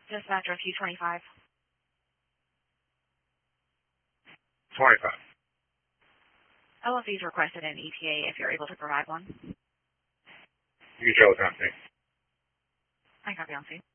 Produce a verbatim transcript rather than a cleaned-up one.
Dispatcher Q twenty-five. twenty-five. L F E's requested an E T A if you're able to provide one. You can show the company. I copy on scene.